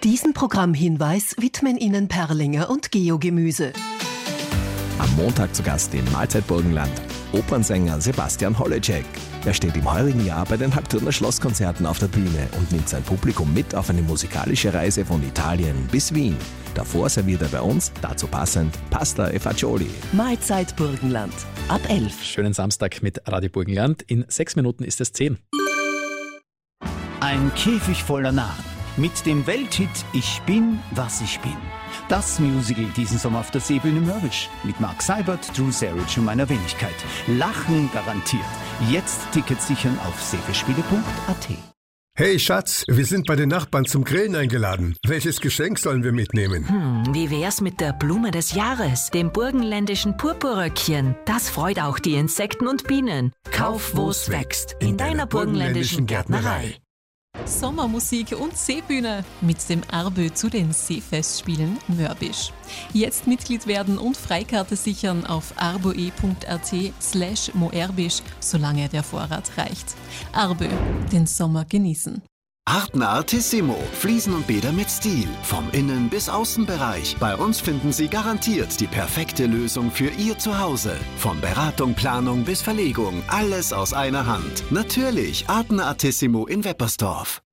Diesen Programmhinweis widmen Ihnen Perlinger und Geogemüse. Am Montag zu Gast in Mahlzeit Burgenland Opernsänger Sebastian Holleczek. Er steht im heurigen Jahr bei den Halbturner Schlosskonzerten auf der Bühne und nimmt sein Publikum mit auf eine musikalische Reise von Italien bis Wien. Davor serviert er bei uns, dazu passend, Pasta e Fagioli. Mahlzeit Burgenland, ab 11. Schönen Samstag mit Radio Burgenland. In 6 Minuten ist es 10. Ein Käfig voller Narren mit dem Welthit Ich bin, was ich bin. Das Musical diesen Sommer auf der Seebühne Mörbisch mit Mark Seibert, Drew Sarich und meiner Wenigkeit. Lachen garantiert. Jetzt Tickets sichern auf seebespiele.at. Hey Schatz, wir sind bei den Nachbarn zum Grillen eingeladen. Welches Geschenk sollen wir mitnehmen? Wie wär's mit der Blume des Jahres, dem burgenländischen Purpurröckchen? Das freut auch die Insekten und Bienen. Kauf, wo's wächst, in deiner burgenländischen Gärtnerei. Sommermusik und Seebühne mit dem Arbö zu den Seefestspielen Mörbisch. Jetzt Mitglied werden und Freikarte sichern auf arboe.at/moerbisch, solange der Vorrat reicht. Arbö, den Sommer genießen. Artnartissimo. Fliesen und Bäder mit Stil. Vom Innen- bis Außenbereich. Bei uns finden Sie garantiert die perfekte Lösung für Ihr Zuhause. Von Beratung, Planung bis Verlegung. Alles aus einer Hand. Natürlich Artnartissimo in Weppersdorf.